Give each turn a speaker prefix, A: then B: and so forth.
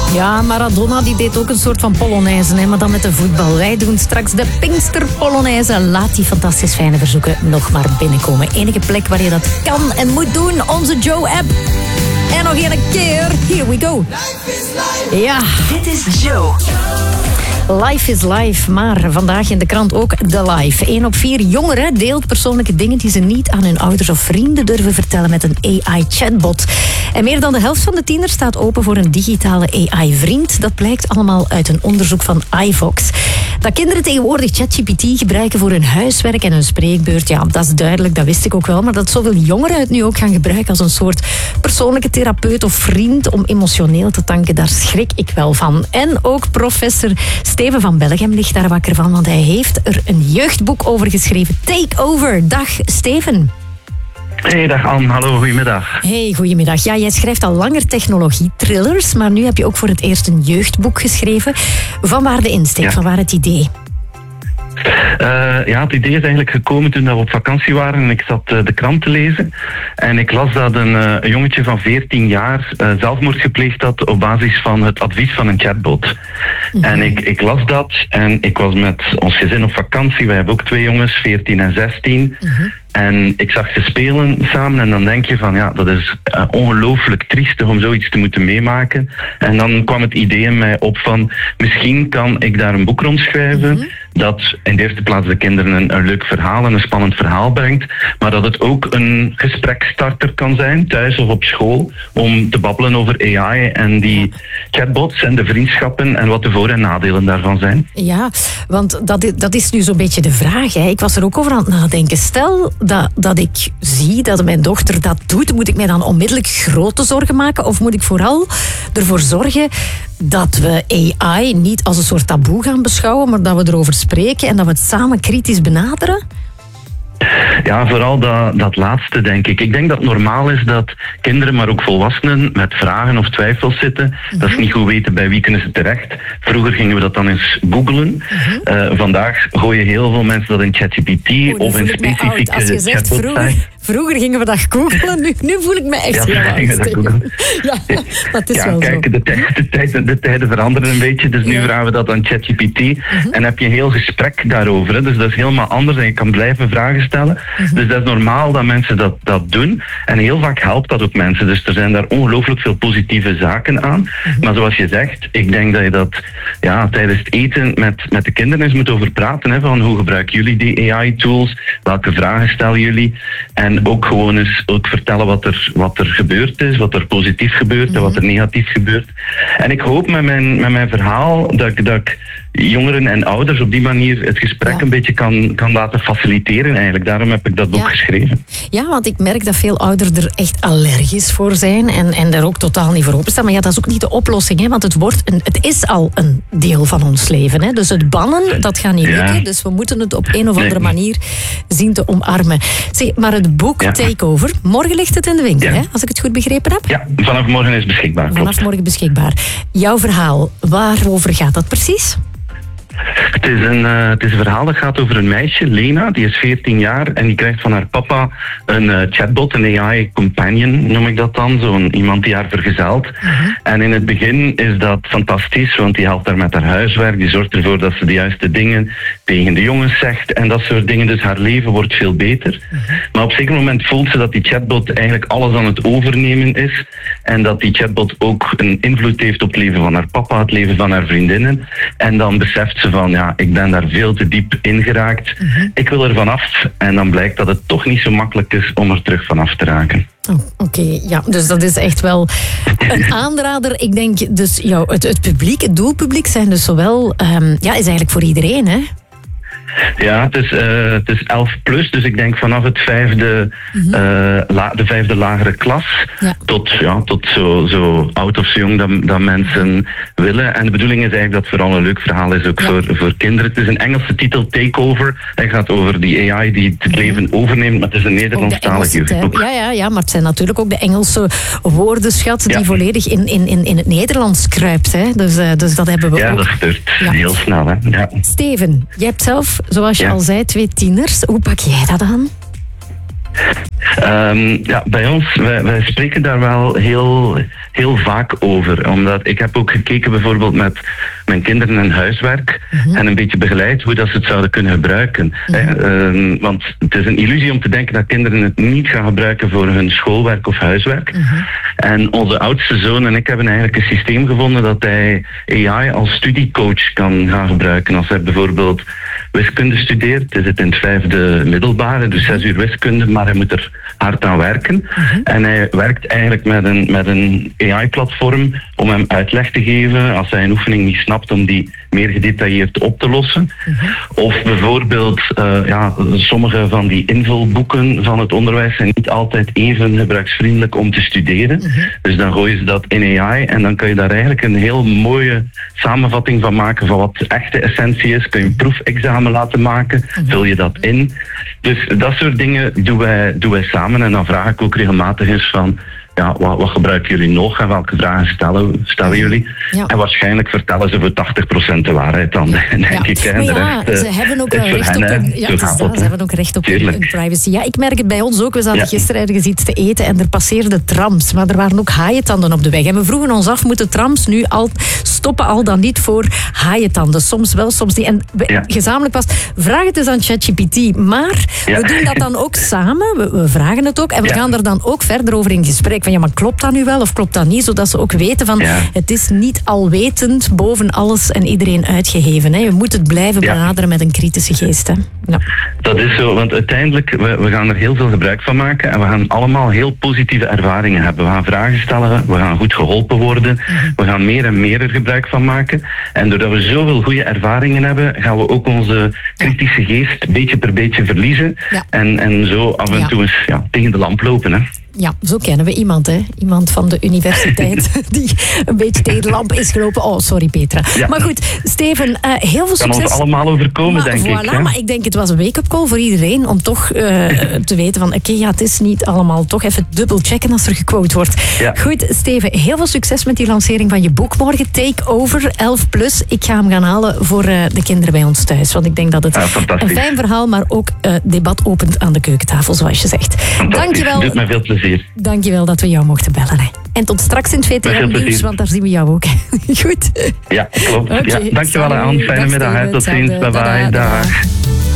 A: Ja, Maradona die deed ook een soort van Polonaise, hè, maar dan met de voetbal. Wij doen straks de Pinkster Polonaise. Laat die fantastisch fijne verzoeken nog maar binnenkomen. Enige plek waar je dat kan en moet doen, onze Joe-app. En nog een keer, here we go. Ja,
B: Dit is Joe.
A: Life is life, maar vandaag in de krant ook de life. 1 op 4 jongeren deelt persoonlijke dingen die ze niet aan hun ouders of vrienden durven vertellen met een AI-chatbot. En meer dan de helft van de tieners staat open voor een digitale AI-vriend. Dat blijkt allemaal uit een onderzoek van iVox. Dat kinderen tegenwoordig ChatGPT gebruiken voor hun huiswerk en hun spreekbeurt, ja, dat is duidelijk, dat wist ik ook wel. Maar dat zoveel jongeren het nu ook gaan gebruiken als een soort persoonlijke therapeut of vriend om emotioneel te tanken, daar schrik ik wel van. En ook professor Steven van Bellegem ligt daar wakker van, want hij heeft er een jeugdboek over geschreven. Take Over. Dag Steven.
C: Hey, dag Anne. Hallo, goedemiddag.
A: Hey, goedemiddag. Ja, jij schrijft al langer technologie-thrillers, maar nu heb je ook voor het eerst een jeugdboek geschreven. Van waar de insteek, van waar het idee?
C: Het idee is eigenlijk gekomen toen we op vakantie waren en ik zat de krant te lezen. En ik las dat een jongetje van 14 jaar zelfmoord gepleegd had op basis van het advies van een chatbot. Mm-hmm. En ik las dat en ik was met ons gezin op vakantie. Wij hebben ook 2 jongens, 14 en 16. Mm-hmm. En ik zag ze spelen samen en dan denk je van ja, dat is ongelooflijk triestig om zoiets te moeten meemaken. En dan kwam het idee in mij op van misschien kan ik daar een boek rond schrijven. Mm-hmm. Dat in de eerste plaats de kinderen een leuk verhaal en een spannend verhaal brengt. Maar dat het ook een gesprekstarter kan zijn, thuis of op school, om te babbelen over AI en die chatbots en de vriendschappen en wat de voor- en nadelen daarvan zijn.
A: Ja, want dat is nu zo'n beetje de vraag. Hè. Ik was er ook over aan het nadenken. Stel dat ik zie dat mijn dochter dat doet, moet ik mij dan onmiddellijk grote zorgen maken? Of moet ik vooral ervoor zorgen dat we AI niet als een soort taboe gaan beschouwen, maar dat we erover spreken en dat we het samen kritisch benaderen?
C: Ja, vooral dat laatste, denk ik. Ik denk dat het normaal is dat kinderen, maar ook volwassenen, met vragen of twijfels zitten. Mm-hmm. Dat ze niet goed weten bij wie kunnen ze terecht. Vroeger gingen we dat dan eens googlen. Mm-hmm. Vandaag gooien heel veel mensen dat in ChatGPT of in specifieke chatbots.
A: Vroeger gingen we dat googlen, nu voel ik me echt heel oud. Ja, dat is wel
C: kijk,
A: zo.
C: De tijden veranderen een beetje, dus nu vragen we dat aan ChatGPT. Mm-hmm. En heb je een heel gesprek daarover. Hè? Dus dat is helemaal anders en je kan blijven vragen stellen. Mm-hmm. Dus dat is normaal dat mensen dat doen. En heel vaak helpt dat ook mensen. Dus er zijn daar ongelooflijk veel positieve zaken aan. Mm-hmm. Maar zoals je zegt, ik denk dat je dat tijdens het eten met de kinderen eens moet over praten. Hè? Van hoe gebruiken jullie die AI-tools? Welke vragen stellen jullie? En ook gewoon eens vertellen wat er gebeurd is, wat er positief gebeurt en wat er negatief gebeurt. En ik hoop met mijn verhaal dat ik jongeren en ouders op die manier het gesprek een beetje kan laten faciliteren eigenlijk. Daarom heb ik dat boek geschreven.
A: Ja, want ik merk dat veel ouders er echt allergisch voor zijn en daar ook totaal niet voor openstaan. Maar ja, dat is ook niet de oplossing, hè, want het is al een deel van ons leven. Hè. Dus het bannen, dat gaat niet lukken. Dus we moeten het op een of andere manier zien te omarmen. Zeg, maar het boek Take Over, morgen ligt het in de winkel, hè, als ik het goed begrepen heb?
C: Ja, vanaf morgen is het beschikbaar.
A: Vanaf morgen beschikbaar. Jouw verhaal, waarover gaat dat precies?
C: Het is een verhaal dat gaat over een meisje, Lena, die is 14 jaar en die krijgt van haar papa een chatbot, een AI-companion noem ik dat dan, zo'n iemand die haar vergezelt. Uh-huh. En in het begin is dat fantastisch, want die helpt haar met haar huiswerk, die zorgt ervoor dat ze de juiste dingen tegen de jongens zegt en dat soort dingen, dus haar leven wordt veel beter. Uh-huh. Maar op een zeker moment voelt ze dat die chatbot eigenlijk alles aan het overnemen is en dat die chatbot ook een invloed heeft op het leven van haar papa, het leven van haar vriendinnen. En dan beseft ze van, ik ben daar veel te diep in geraakt. Mm-hmm. Ik wil er vanaf. En dan blijkt dat het toch niet zo makkelijk is om er terug vanaf te raken.
A: Oh, Oké, dus dat is echt wel een aanrader. Ik denk dus, het publiek, het doelpubliek zijn dus zowel, is eigenlijk voor iedereen, hè?
C: Ja, het is 11 plus, dus ik denk vanaf het vijfde, de vijfde lagere klas tot zo oud of zo jong dat mensen willen. En de bedoeling is eigenlijk dat het vooral een leuk verhaal is ook voor kinderen. Het is een Engelse titel, Take Over. Hij gaat over die AI die het leven overneemt, maar het is een Nederlandstalig jeugdboek.
A: Ja, maar het zijn natuurlijk ook de Engelse woordenschat die volledig in het Nederlands kruipt. Hè? Dus dat hebben we ook.
C: Ja, dat gebeurt heel snel. Hè? Ja.
A: Steven, jij hebt zelf, zoals je al zei, 2 tieners. Hoe pak jij dat aan?
C: Ja, bij ons, wij spreken daar wel heel vaak over. Omdat ik heb ook gekeken bijvoorbeeld met mijn kinderen en huiswerk en een beetje begeleid hoe dat ze het zouden kunnen gebruiken. Want het is een illusie om te denken dat kinderen het niet gaan gebruiken voor hun schoolwerk of huiswerk. En onze oudste zoon en ik hebben eigenlijk een systeem gevonden dat hij AI als studiecoach kan gaan gebruiken. Als hij bijvoorbeeld wiskunde studeert, is het in het 5e middelbare, dus 6 uur wiskunde, maar hij moet er hard aan werken. En hij werkt eigenlijk met een AI-platform om hem uitleg te geven als hij een oefening niet snapt, om die meer gedetailleerd op te lossen. Of bijvoorbeeld, sommige van die invulboeken van het onderwijs zijn niet altijd even gebruiksvriendelijk om te studeren. Dus dan gooien ze dat in AI en dan kan je daar eigenlijk een heel mooie samenvatting van maken van wat de echte essentie is. Kun je een proefexamen laten maken, vul je dat in. Dus dat soort dingen doen wij samen en dan vraag ik ook regelmatig eens van wat gebruiken jullie nog en welke vragen stellen jullie? Ja. En waarschijnlijk vertellen ze voor 80% de waarheid dan, denk ik.
A: Ze hebben ook recht op ze hebben ook recht op hun privacy. Ja, ik merk het bij ons ook. We zaten gisteren ergens iets te eten en er passeerden trams, maar er waren ook haaientanden op de weg. En we vroegen ons af, moeten trams nu stoppen al dan niet voor haaientanden? Soms wel, soms niet. En gezamenlijk vraag het eens aan ChatGPT. Maar we doen dat dan ook samen. We vragen het ook en we gaan er dan ook verder over in gesprek. Van, maar klopt dat nu wel of klopt dat niet? Zodat ze ook weten van, het is niet alwetend boven alles en iedereen uitgegeven. Hè. Je moet het blijven benaderen met een kritische geest. Hè. Ja.
C: Dat is zo, want uiteindelijk, we gaan er heel veel gebruik van maken en we gaan allemaal heel positieve ervaringen hebben. We gaan vragen stellen, we gaan goed geholpen worden, we gaan meer en meer er gebruik van maken. En doordat we zoveel goede ervaringen hebben, gaan we ook onze kritische geest beetje per beetje verliezen. Ja. En zo af en toe eens tegen de lamp lopen. Hè.
A: Ja, zo kennen we iemand, hè. Iemand van de universiteit die een beetje tegen de lamp is gelopen. Oh, sorry Petra. Ja. Maar goed, Steven, heel veel succes.
C: Kan ons allemaal overkomen, denk ik. Hè?
A: Maar ik denk het was een wake-up call voor iedereen om toch te weten van het is niet allemaal, toch even dubbel checken als er gequote wordt. Ja. Goed, Steven, heel veel succes met die lancering van je boek morgen. Take Over, 11+. Ik ga hem gaan halen voor de kinderen bij ons thuis, want ik denk dat het een fijn verhaal, maar ook debat opent aan de keukentafel, zoals je zegt.
C: Dankjewel. Doet mij veel plezier.
A: Dankjewel dat we jou mochten bellen. Hè. En tot straks in het VTM-nieuws, want daar zien we jou ook. Goed?
C: Ja, klopt. Okay, dankjewel aan. Fijne middag. Tot ziens. Bye bye. Dag.